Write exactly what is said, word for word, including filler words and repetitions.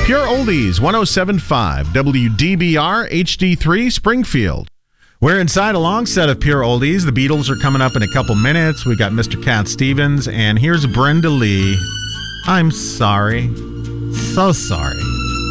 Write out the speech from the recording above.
Pure Oldies, one oh seven point five, W D B R H D three, Springfield. We're inside a long set of Pure Oldies. The Beatles are coming up in a couple minutes. We got Mister Cat Stevens, and here's Brenda Lee. I'm sorry. So sorry.